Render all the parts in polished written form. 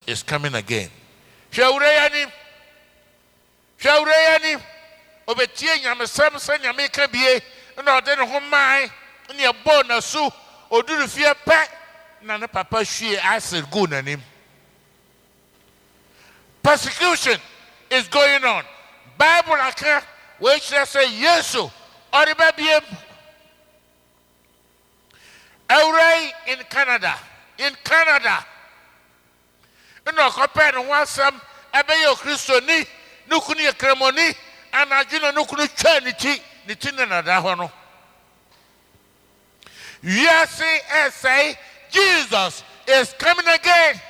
is coming again. Shaurayani obetie nyamesam se nyame ka bie na ode ne ho man ne ebo na su oduru fie pe na ne papa hwie acid go nanim. Persecution is going on. Bible aka we say yesu ode ba bie awray in Canada no compare no wasam ebe yo Kristo ni nukuni ye kremoni anajuna nukunu twa ni ti na da ho no. Yes, say Jesus is coming again.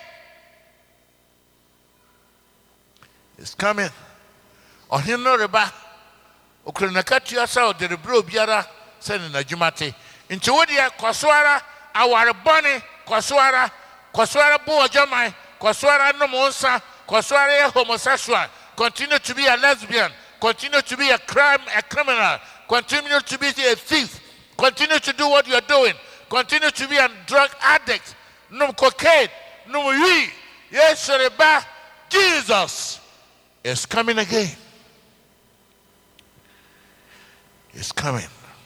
It's coming. Ohino reba okrenaka tuasa o de bro biara se na jumate nti wodi kwaswara aware bone kwaswara bo ojaman kwaswara no monsa kwaswara ye homosexual, continue to be a lesbian, continue to be a criminal, continue to be a thief, continue to do what you're doing, continue to be a drug addict, no cocaine, no weed. Yes, Reba, Jesus is coming again. It's coming.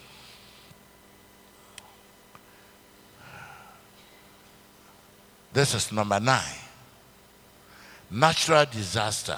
This is number 9. Natural disaster.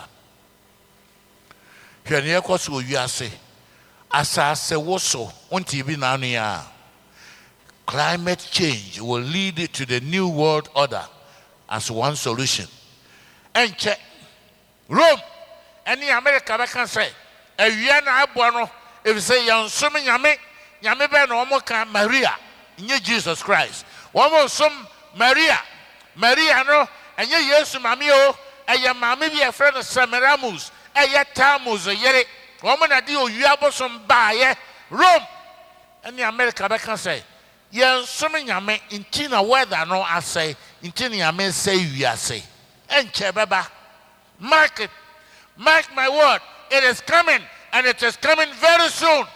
When you go to USA, asase woso unti bi na anu ya. Climate change will lead to the new world order as one solution. Enche Rome, any America can say, ewia na abo no, if say yansom nyame be na omo kan Maria, nye Jesus Christ. Omo som Maria no, enye Yesu mami o, eye mami bi e friend Semiramis. Eye Tammuz yere woman na di oyua bosom baaye Rome any America be can say yen som nyame nti na weather no asay nti na nyame say wiase enche beba. Mark my word, it is coming, and it is coming very soon.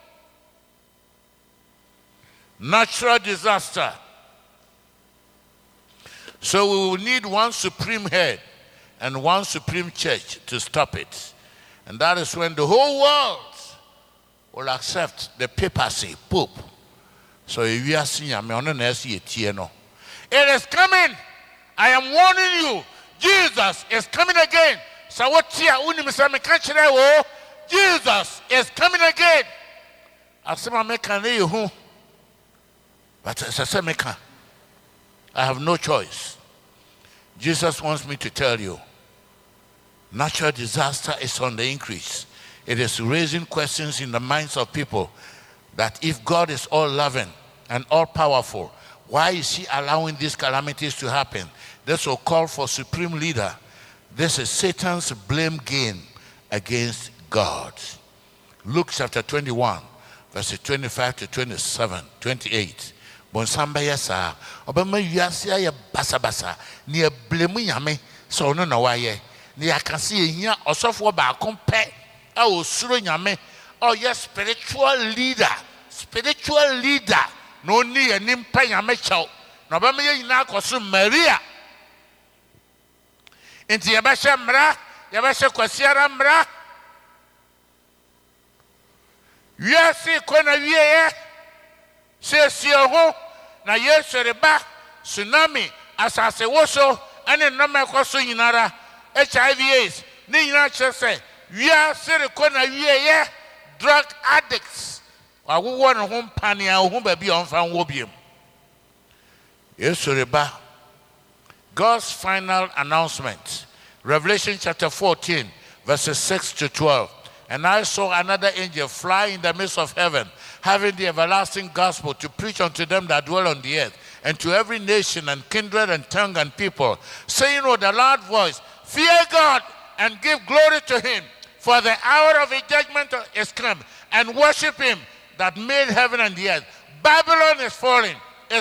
Natural disaster. So we will need one supreme head and one supreme church to stop it. And that is when the whole world will accept the papacy, Pope. So if you are seeing it is coming. I am warning you. Jesus is coming again. So what here? Jesus is coming again. But I have no choice. Jesus wants me to tell you, natural disaster is on the increase. It is raising questions in the minds of people that if God is all loving and all powerful, why is he allowing these calamities to happen? This will call for supreme leader. This is Satan's blame game against God. Luke chapter 21, verses 25 to 27, 28. Bonsamba yasa, obama yuasia ya basa ni blame yame so no na waye. Ni akase ehia osofo ba kompe a osuro nyame. Oh yes, spiritual leader. No ni anim pa nyame chaw. Na obama ye nyina akoso Maria. Enti yabasha mra, yabasha kwasiara mra. Wiase kona wiye sesio ho na Yesu reba tsunami asase woso ane nnoma ekoso nyinara HIV AIDS ni nyina chese wiase rekona wiye drug addicts wawo no ho mpane a ho ba bi onfa nwo biem. Yesu reba. God's final announcement, Revelation chapter 14, verses 6 to 12. And I saw another angel fly in the midst of heaven, having the everlasting gospel to preach unto them that dwell on the earth, and to every nation and kindred and tongue and people, saying with a loud voice, fear God and give glory to him, for the hour of his judgment is come, and worship him that made heaven and the earth. Babylon is falling.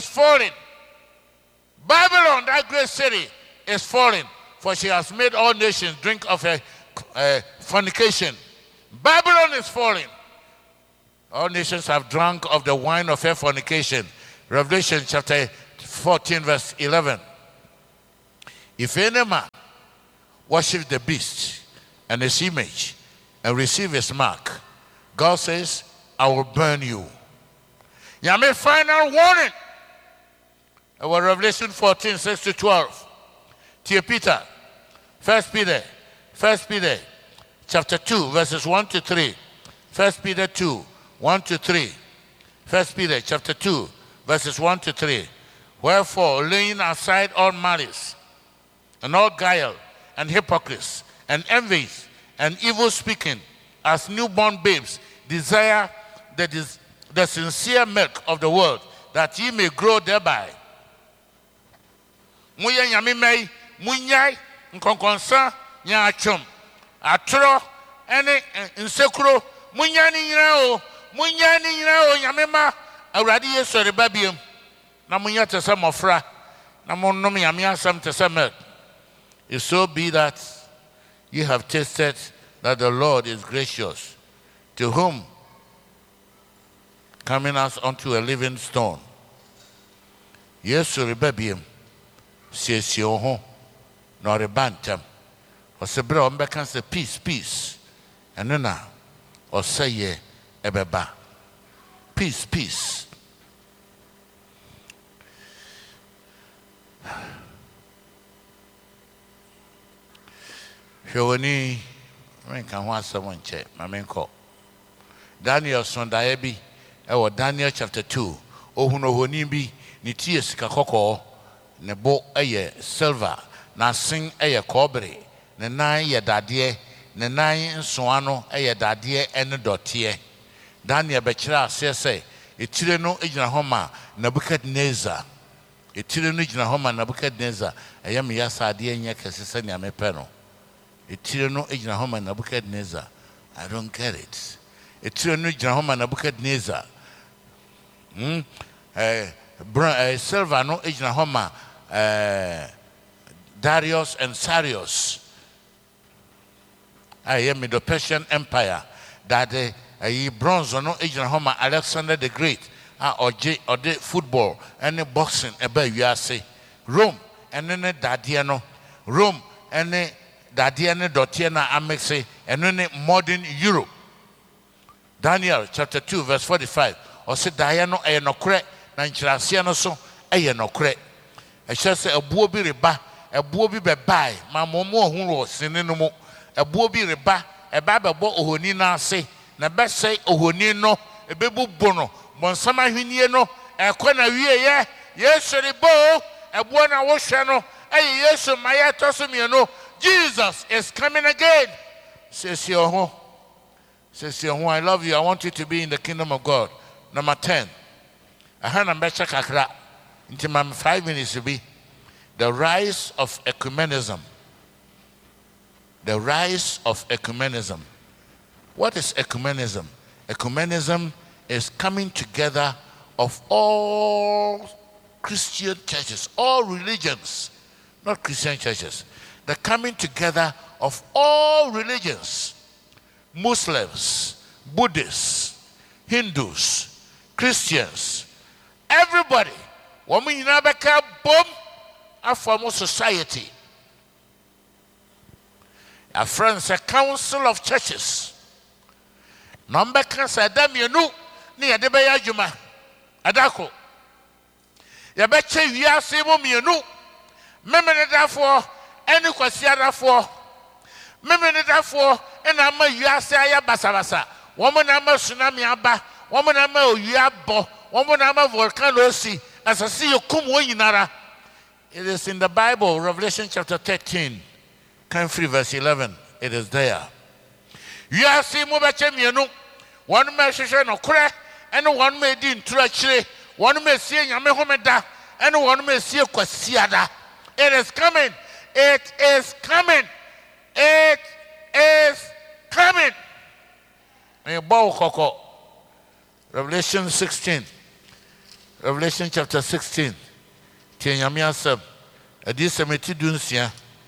Babylon, that great city, is falling, for she has made all nations drink of her fornication. Babylon is falling. All nations have drunk of the wine of her fornication. Revelation chapter 14, verse 11. If any man worship the beast and his image and receive his mark, God says, I will burn you. Yami final warning. Our Revelation 14, 6 to 12. Dear Peter, First Peter chapter 2, verses 1 to 3. First Peter 2, 1 to 3. First Peter chapter 2, verses 1 to 3. Wherefore, laying aside all malice, and all guile, and hypocrisy, and envies, and evil speaking, as newborn babes, desire the sincere milk of the word, that ye may grow thereby. Muya nyamimei, munyai, nkonkonsa, nyachum, atro, ene insekuro, munyani nyinao, nyamima, awradi yesu rebabiem, na munya tesa mofra, na monnom nyamia sam tesa milk. If so be that you have tasted that the Lord is gracious, to whom coming us unto a living stone. Yesu rebabiem, siesi oho, no rebantam. Osebra ombeka se peace. Enuna, oseye ebeba. Peace. Shawani, menka ho asem nche, mamenko. Daniel sondaye bi, ewo Daniel chapter 2. Ohuno honi bi, ni tie sika kokko, ne bo eye silver, na sing eye kobre, ne nan ye dadie, ne nan nsoano eye dadie ene dotie. Daniel bechira say, etire no ejina homa Nebuchadnezzar. Etire no ejina homa Nebuchadnezzar, eye me yasade enye kesese ne amepe no. Etire no ejina homa Nebuchadnezzar. I don't get it. Etire no ejina homa Nebuchadnezzar. Silver no ejina homa Darius and Cyrus. I am the Persian Empire. That the bronze no ejina homa Alexander the Great. Or the football and boxing ebe wiase. Rome and then Dadiano. Rome and Dadiane Dotiana Amexe and then modern Europe. Daniel chapter 2 verse 45. Or say Diano a no cre Nanchirasiano so a no cre. I shall say a buobi reba, a buobi bebai, my momo huno sinino, a buobi reba, a baba bo ohonina say, na best say ohonino, a bebu bono, Monsama hinieno, a quena ye, yes, bo, a buona washano, a yes, my tosumiano. Jesus is coming again. Says your home. Says your home. I love you. I want you to be in the kingdom of God. Number 10. I had a better kakra. Into my 5 minutes to be the rise of ecumenism. The rise of ecumenism. What is ecumenism? Ecumenism is coming together of all Christian churches, all religions, not Christian churches. The coming together of all religions, Muslims, Buddhists, Hindus, Christians, everybody. Woman in Abeka, boom, a formal society. A friends, a council of churches. Number cancer, damn you know, near the Bayajuma, Adako. Yabeche, we are same you know. Member therefore. Any question for Memon therefore, and I'm a Yasaya Basabasa, woman I'm a tsunami abba, woman I'm a Yabo, woman I'm a volcano sea, as I see you come winara. It is in the Bible, Revelation chapter 13, come free verse 11. It is there. You are seeing Mubachemiano, one may say no crack, and one may din treachery, one may see Yamehomeda, and one may see Kwasiada. It is coming. It is coming. It is coming. Revelation 16. Revelation chapter 16. Tianyamia sub. A disemeti dunsia.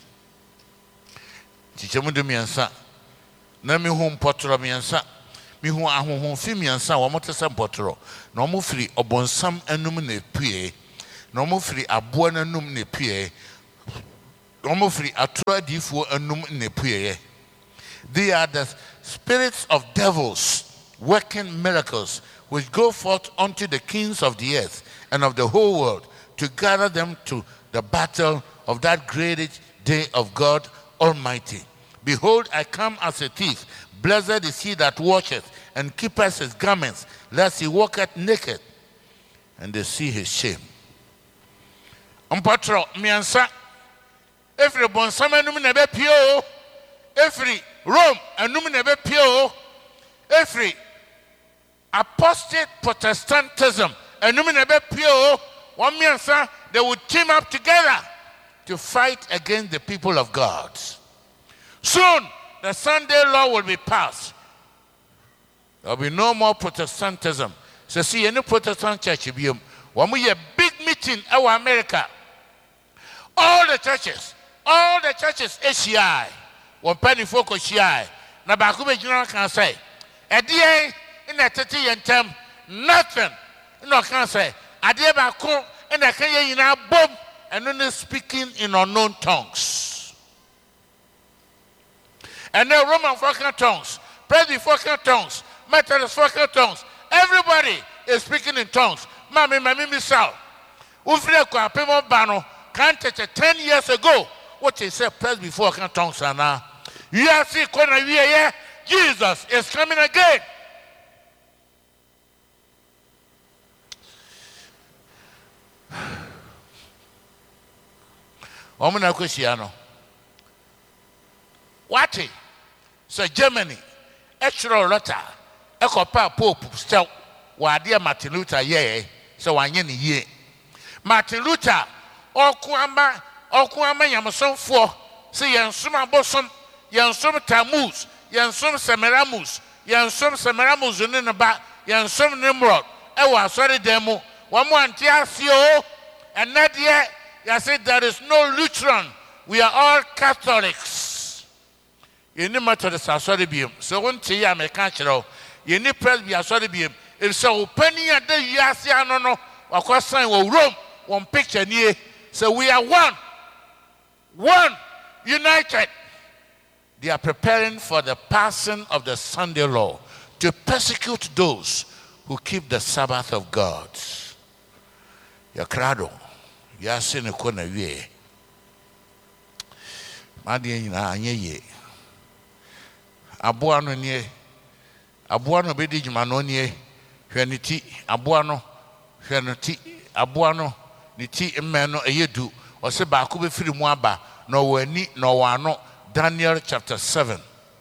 Tichamudu miansa. Nami home potro miansa. Mi hu ahun fi miansa wa motesam potro. No mo firi obonsam enum ne pue. No mo firi abo na num ne pue. Omofri atura difo anum nepuye. They are the spirits of devils working miracles, which go forth unto the kings of the earth and of the whole world, to gather them to the battle of that great day of God Almighty. Behold, I come as a thief. Blessed is he that watcheth and keepeth his garments, lest he walketh naked, and they see his shame. Mpatro miansa every bonsama num na be pio, every Rome anum na be pio, every apostate Protestantism anum na be pio. One miansa, they would team up together to fight against the people of God. Soon the Sunday law will be passed. There will be no more Protestantism. So see any Protestant church when we have big meeting in America, all the churches, ACI, one penny focus CI. Na Bakube General can say, a day in a 30 term, nothing. No can say, a day back in a Kenya in our boom, and only speaking in unknown tongues. And then Roman fucking tongues, Presby fucking tongues, Methodist fucking tongues. Everybody is speaking in tongues. Mami misal. Ufre kwa pemo bano can't touch 10 years ago. What he said Presby fucking tongues are now. You are see corner here. Jesus is coming again. Omuna Kushiano. What? So Germany, extra letter, Ecopa Pope, still, while dear Martin Luther, yea, so I ye. Martin Luther, Okuamba, Yamason for, say, Yansuma Bosom, Yansum Tammuz, Yansum Semiramus, Yansum Semiramus, and about Yansum Nimrod, Ewa, sorry, demo, one Tiasio, and not yet. I said there is no Lutheran. We are all Catholics. You need to the Sasoribium. So one tea I may catch it all. You need Presby Asoribium. If so, penny at the Yasiano, or course sign will Rome, one picture near. So we are one, united. They are preparing for the passing of the Sunday law to persecute those who keep the Sabbath of God. Yakrado. Yase ne ko na wie made nyina anye ye aboa no be di djuma no nie hwe ne ti aboa no hwe no ti aboa no ne ti emme no eyedu o se ba ko be firi mu aba no wani no wano. Daniel chapter 7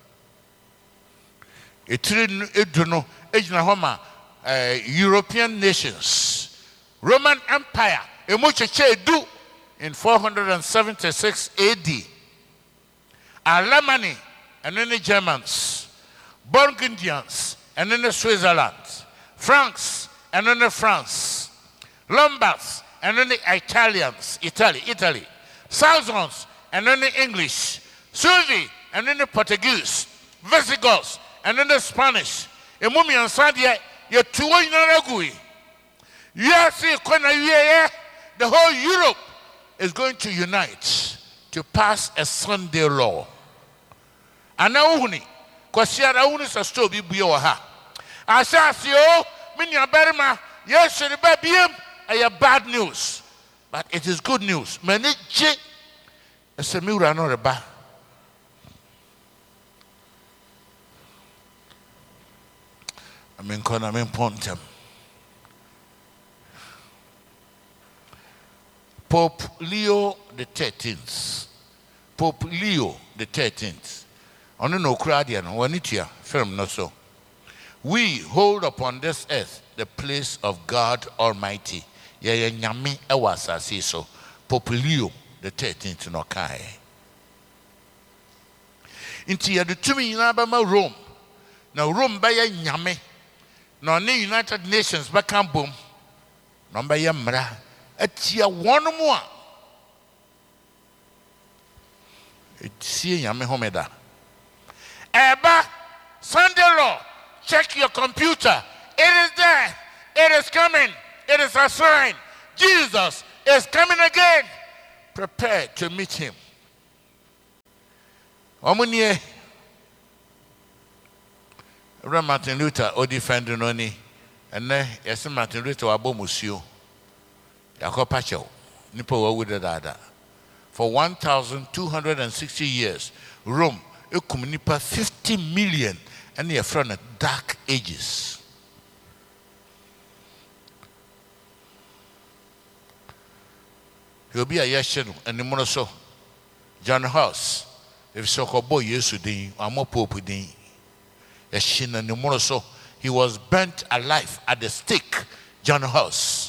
etiri edu no ejina homa European nations, Roman Empire do in 476 AD. Alemanni and then the Germans, Burgundians and then the Switzerland, Franks and then the France, Lombards and then the Italians, Italy, Saxons and then the English, Suevi and then the Portuguese, Visigoths and then the Spanish. Emumi ansadia ye tuwo inaragui. Yes, the whole Europe is going to unite to pass a Sunday law. And now, Kwasiara uni sa sto bi buo ha. Asasio, minya berma, yes, the baby bad news. But it is good news. Many je esemura no reba. Amen pontem. Pope Leo the 13th. Pope Leo the 13th. Ono no kradia no wanitia film no so. We hold upon this earth the place of God Almighty. Ye nyame ewa asase so. Pope Leo the 13th no kai. Inti ya dutumi nyina ba ma Rome. Na Rome ba ye nyame. Na ne United Nations ba kan bom. Na ba ye mra. Atia one more. It's yame homeda. Eba Sunday law. Check your computer. It is there. It is coming. It is a sign. Jesus is coming again. Prepare to meet him. Omunie Martin Luther o defend no ni ene yes Martin Luther wabo musio yakopa chew nipa wa wuda dada for 1260 years Rome ekum nipa 50 million and ye from dark ages. He'll be a yeshenu and the monoso John Hus if so boy yesu din amo pope din yeshin and the monoso he was burnt alive at the stake. John Hus.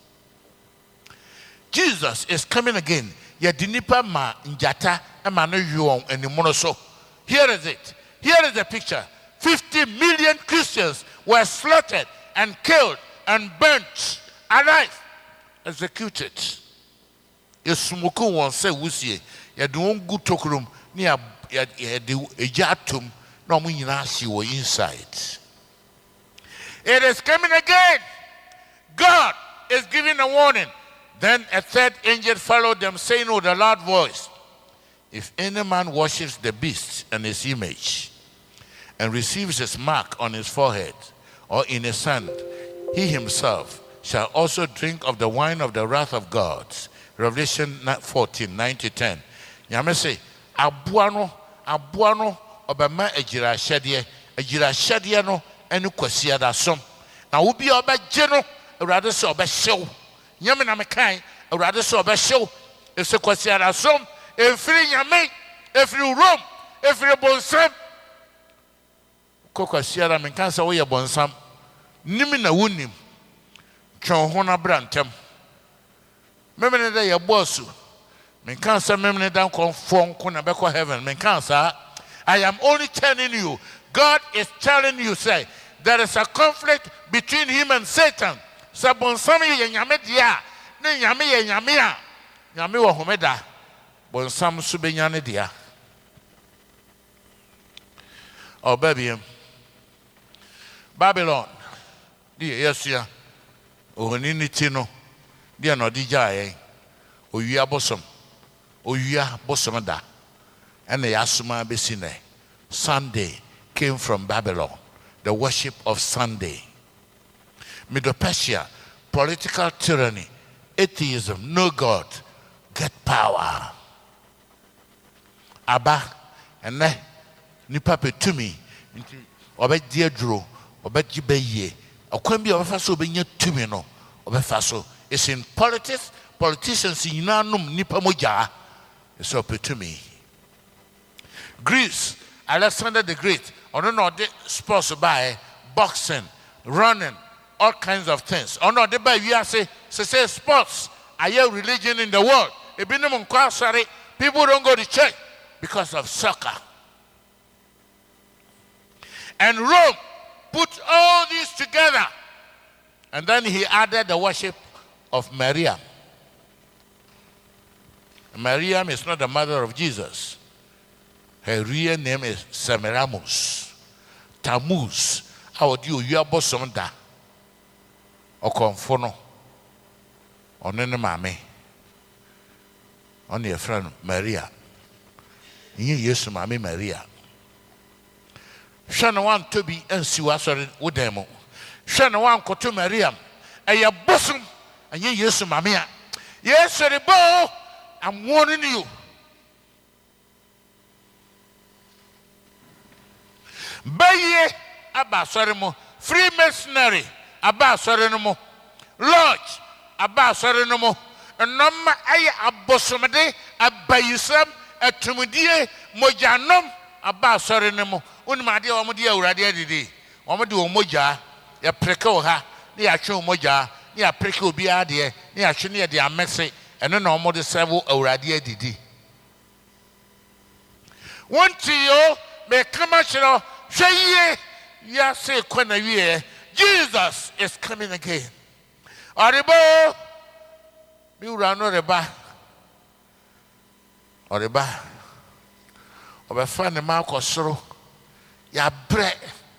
Jesus is coming again. Ya dinipa ma njata ema no yuon and the monoso. Here is it. Here is the picture. 50 million Christians were slaughtered and killed and burnt alive, executed. Yesumuku won say wusie ya de won gu tokrum ni ya de ejatum na mo nyina hye wo inside. It is coming again. God is giving a warning. Then a third angel followed them, saying with a loud voice, if any man worships the beast and his image and receives his mark on his forehead or in his hand, he himself shall also drink of the wine of the wrath of God. Revelation 14, 9-10. Yame say, abuano obama ejira shedie no enu kwasia da som. Na wo bia obagye no, Awurade se obehyew. Nyame na mekan, Awurade se obehyew. Ese kwasia da som, efiri nyame, efiri Rome, efiri bonsam. Kokwasia da menkan se wo ye bonsam. Nimi na wonim. Twon ho na brantem. Memene da ye bossu. Menkan se memene da konfon ko na beko heaven. Menkan sa I am only telling you, God is telling you, say, there is a conflict between him and Satan. Sabonsami ye nyame dia, ne nyame ye nyame a, nyame wo homeda. Bonsam su be nyane dia. Oh baby, Babylon. Di yesia. Ohoni ni tino. Di no di jae. Oyua bosom. Oyua bosom da. And the Yasuma Besine. Sunday came from Babylon. The worship of Sunday. Middle Persia, political tyranny, atheism, no God, get power. Abba, and ne, nipa petumi, obe diedro, obe jibeye, okwembi obe faso obe nye tumi no, obe faso. It's in politics, politicians inanum nipa moja, it's opetumi. Greece, Alexander the Great, or no, the sports by boxing, running, all kinds of things. Or no, they buy we say sports are your religion in the world. People don't go to church because of soccer. And Rome put all these together. And then he added the worship of Maria. Maryam is not the mother of Jesus. Her real name is Semiramis. Tammuz. How do you are bosonda? O confono. On any mammy. On your friend Maria. You used to mammy Maria. Shana want to be and see what's on with them. Shana want to Maria. And your bosom. And you used to mammy. Yes, sir, boy. I'm warning you. Baye abasoremo, Freemasonry abasoremo, Lodge abasoremo, enoma aye abosomede abayisam atumudie mojanom abasoremo. Unimade omudi awurade adidi. Omudi omoja ya preke oha, ni ya twe omoja, ni ya preke obi ade, ni ya twe ne de amese, eno na omode serve awurade adidi. Wonti yo me kama chiro Jesus is coming again. Oribo, Miurano Reba, Oriba, Obafan Marco Soro, ya bre,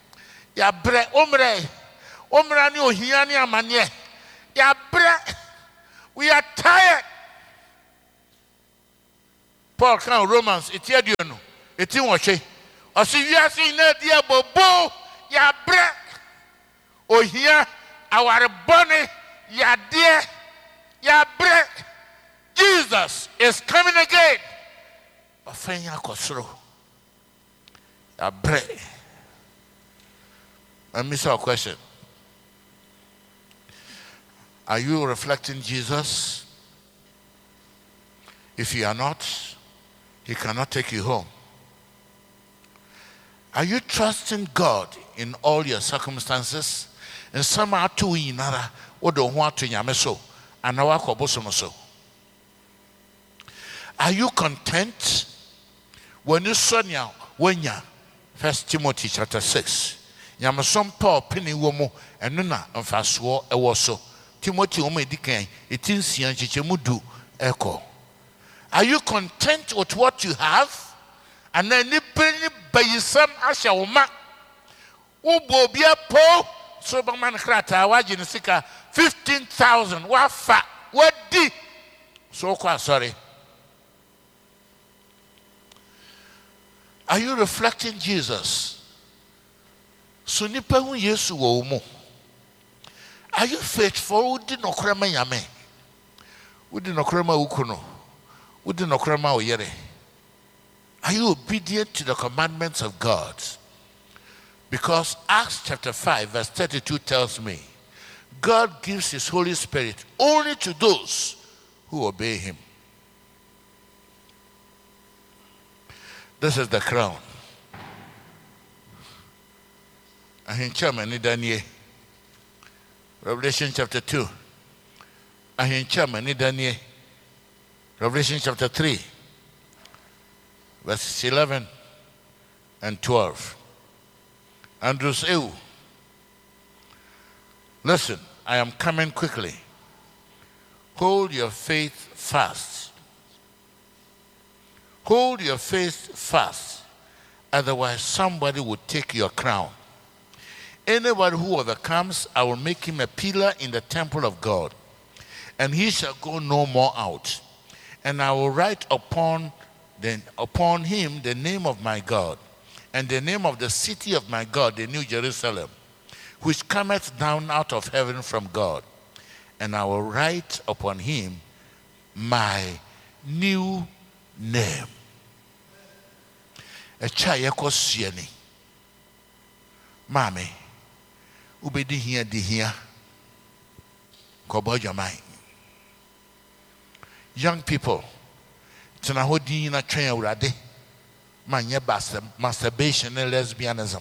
Umrani Ohiani Amanye, ya bre, we are tired. Paul can Romans, it's Yadiano. Eti wɔhwe. Ɔsi wiase na dia bobo ya bre. Ohia aware bɔne ya de ya bre. Jesus is coming again. Afenya kosoro. Ya bre. Let me ask you a question. Are you reflecting Jesus? If you are not, he cannot take you home. Are you trusting God in all your circumstances? And some are too inara, or don't want to yameso, and now so. Are you content when you sonya when ya? 1 Timothy chapter 6. Yamasom Paul penny womo and nuna and fast war a waso. Timothy omedican, it is Chichemudu echo. Are you content with what you have? And then you penny by some ashawma. Ubo bia po so man krata wajin sika 15,000 wafa what di so kwa sorry. Are you reflecting Jesus? So nipa hu Yesu wo mu. Are you faithful? Udi no krama yame. Udi no krama ukuno. Udi no krama oyere. Are you obedient to the commandments of God? Because Acts chapter 5 verse 32 tells me God gives his Holy Spirit only to those who obey him. This is the crown. Ahinchama Daniel. Revelation chapter 2. Ahinchama Daniel. Revelation chapter 3. Verses 11 and 12. Andrews Ew. Listen, I am coming quickly. Hold your faith fast. Hold your faith fast. Otherwise, somebody will take your crown. Anybody who overcomes, I will make him a pillar in the temple of God, and he shall go no more out. And I will write upon him the name of my God, and the name of the city of my God, the New Jerusalem, which cometh down out of heaven from God. And I will write upon him my new name. A chayako sieni. Mami, ubedi here di here. Kobo jamai. Young people, tunahodi na train urade. Manye masturbation and lesbianism.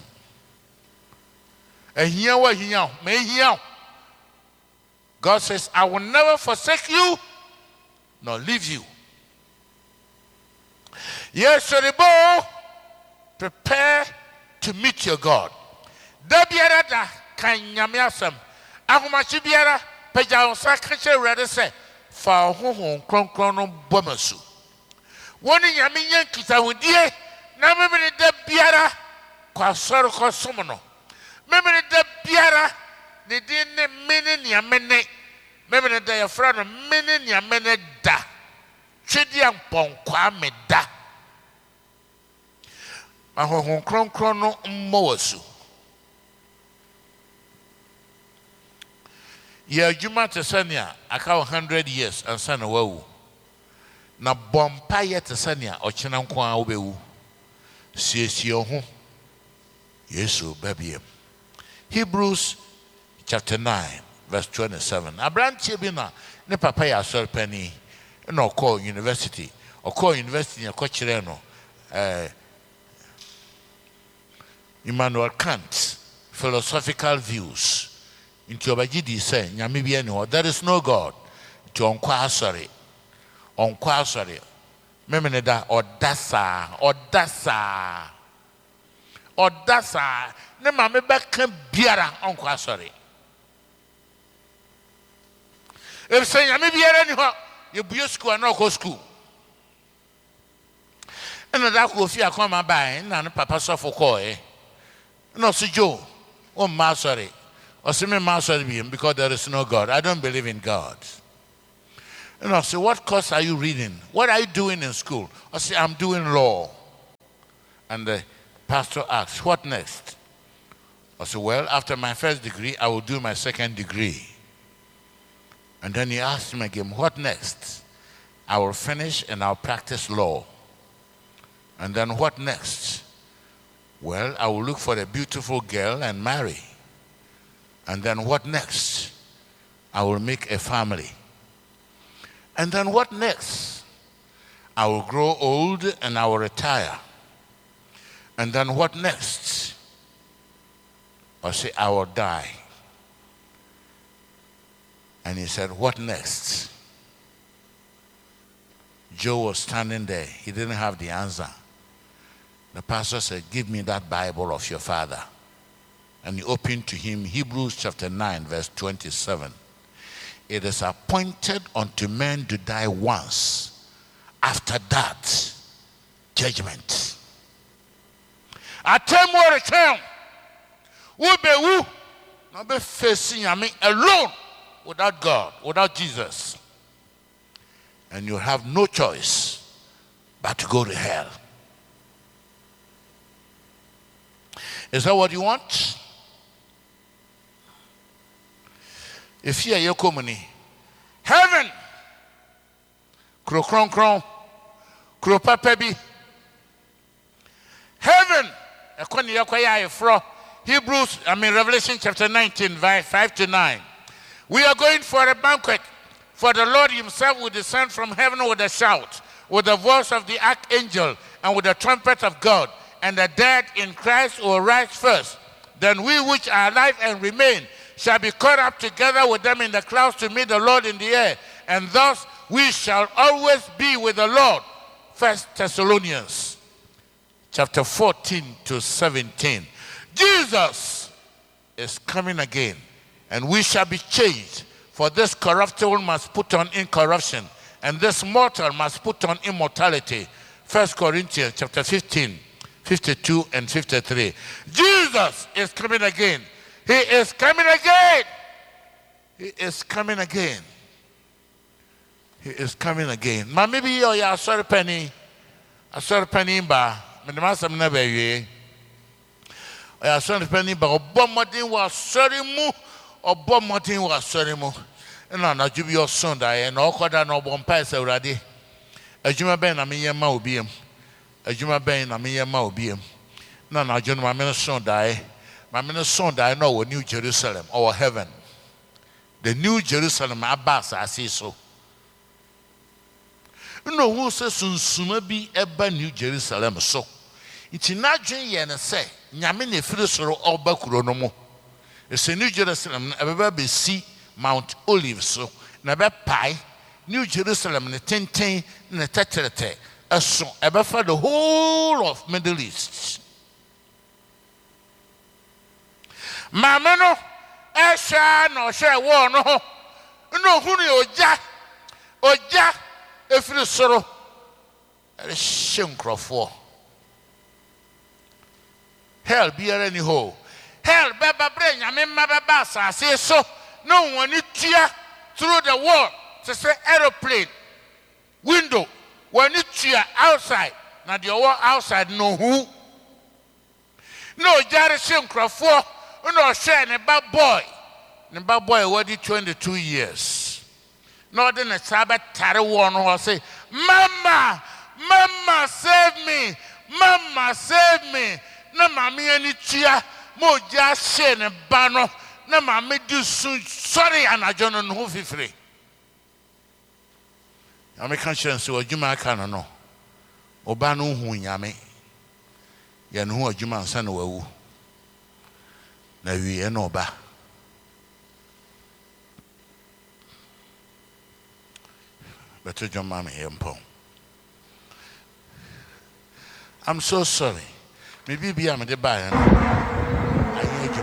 And here what here, may here. God says, I will never forsake you, nor leave you. Yes, Shoribo, prepare to meet your God. Dabiara da kanyamiasam. Ahumachi biara peja onsa kache rede se fa hohon kronkron no bomasu. Woni nyame yen kitahudie na memene da biara kwa soro ko somono. Memene da biara ne din ne mene niamene. Memene da yafra no mene niamene da. Twedi ampon kwa me da. Ahohon kronkron no mmowasu. Ya juma tesania aka 100 years ansa na wawu. Na bompa ye tesania ochena nkwa obewu. Siesie ho. Yesu babiem. Hebrews chapter 9 verse 27. Abrantie bi na ne papa ya sorpani na okọ university. Okọ university ya ko kire no Immanuel Kant philosophical views. Into obagidi say nyame bia ni ho, there is no God. To onkwa asori memene da odasa ne ma me beka biara onkwa asori e say nyame biara ni ho ye buye school na ko school ena da ko fi akoma bai na no papa sofo ko no so jo o ma sorry or see me master because there is no God. I don't believe in God. And I say, what course are you reading? What are you doing in school? I say, I'm doing law. And the pastor asked, what next? I said, well, after my first degree, I will do my second degree. And then he asked him again, what next? I will finish and I'll practice law. And then what next? Well, I will look for a beautiful girl and marry. And then what next? I will make a family. And then what next? I will grow old and I will retire. And then what next? I say, I will die. And he said, what next? Joe was standing there. He didn't have the answer. The pastor said, give me that Bible of your father. And he opened to him Hebrews chapter 9, verse 27. It is appointed unto men to die once. After that, judgment. I tell you return. Who be who? Not be facing me alone without God, without Jesus. And you have no choice but to go to hell. Is that what you want? If you are your company, heaven, kro kron kron, kro papabi, heaven, Revelation chapter 19, verse 5 to 9. We are going for a banquet, for the Lord himself will descend from heaven with a shout, with the voice of the archangel, and with the trumpet of God. And the dead in Christ will rise first. Then we which are alive and remain shall be caught up together with them in the clouds to meet the Lord in the air. And thus we shall always be with the Lord. 1 Thessalonians chapter 14 to 17. Jesus is coming again, and we shall be changed. For this corruptible must put on incorruption, and this mortal must put on immortality. 1 Corinthians chapter 15, 52 and 53. Jesus is coming again. He is coming again. He is coming again. He is coming again. Ma maybe you are sorry penny. A sorry penny ba. Me the master never ye. I sorry penny ba. Obo modin was sorry mu. Obo modin was sorry mu. Na na jubi your son die. Na okoda na obo mpa ese urade. Ajuma ben na me yema obiem. Ajuma ben na me yema obiem. Na na jonu ma me son die. My son died now New Jerusalem or heaven. The New Jerusalem Abbas I see so. No who says soon be eba New Jerusalem so. It's not yen say Nyamine Filisoro or Bakuronomo. It's a New Jerusalem ever be see Mount Olive so never pie New Jerusalem the ten and the tetrate a so ever for the whole of Middle East. Mamano, Esha no share war no huni oja efiri soro shinkro hell be any ho hell baba brain nyame baba asase so no one tia through the wall to say aeroplane window when it tia outside na the wall outside no who no jare shinkro no share ne bad boy already 22 years. No then a Sabbath tarry one who say, Mama save me, Mama save me. No mammy any chia, mo just share ne bano, no mammy do soon sorry and I don't know who free. I make conscience or Juma can no. Obano who yame. Yan who a Juma son woo. Na we no ba. Better John Mammy Empo. I'm so sorry. Maybe be am the buyer. I need you.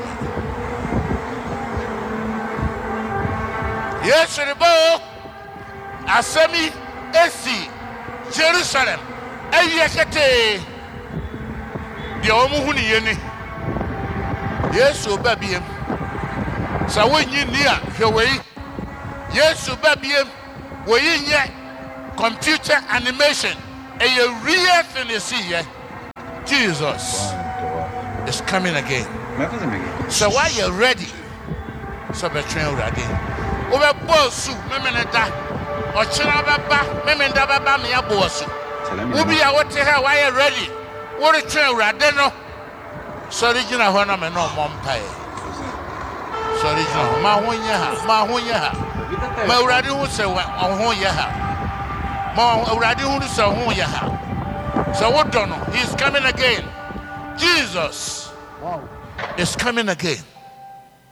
Yes, Rebo. Asemi Esi Jerusalem. Eyekete. The omuhuni yeni. Yes, baby. So when you near your way, yes, baby, we in computer animation, a real thing you see here. Jesus is coming again. So why you ready? So be train already. Over boss, memeneda. Or china baba, memenda baba me abosu. Ubi ya what here? Why you ready? What a train already no. Sorry, you know when I'm no mom pay. Sorry, you know, ma hunya. Ma already who say on ya. Ma already who say on ya. So what don't know? He's coming again. Jesus is coming again.